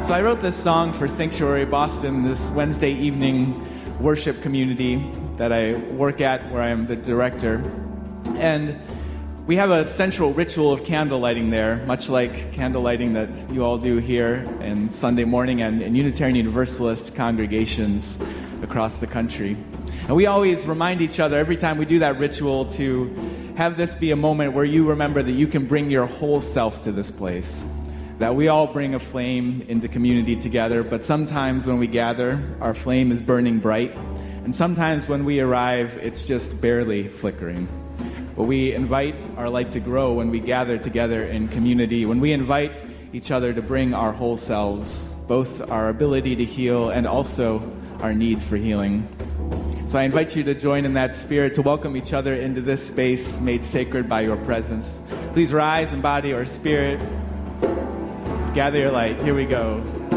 So I wrote this song for Sanctuary Boston, this Wednesday evening worship community that I work at, where I am the director. And we have a central ritual of candle lighting there, much like candle lighting that you all do here in Sunday morning and in Unitarian Universalist congregations across the country. And we always remind each other every time we do that ritual to have this be a moment where you remember that you can bring your whole self to this place. That we all bring a flame into community together, but sometimes when we gather, our flame is burning bright, and sometimes when we arrive, it's just barely flickering. But we invite our light to grow when we gather together in community, when we invite each other to bring our whole selves, both our ability to heal and also our need for healing. So I invite you to join in that spirit, to welcome each other into this space made sacred by your presence. Please rise in body or spirit. Gather your light. Here we go.